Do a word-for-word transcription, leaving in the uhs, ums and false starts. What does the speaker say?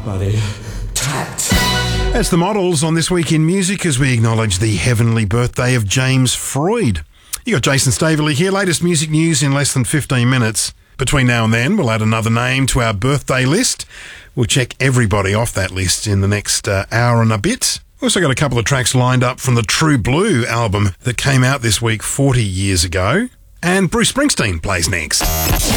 bloody tact. That's the Models on This Week in Music as we acknowledge the heavenly birthday of James Freud. You got Jason Staveley here. Latest music news in less than fifteen minutes. Between now and then, we'll add another name to our birthday list. We'll check everybody off that list in the next uh, hour and a bit. We've also got a couple of tracks lined up from the True Blue album that came out this week forty years ago. And Bruce Springsteen plays next.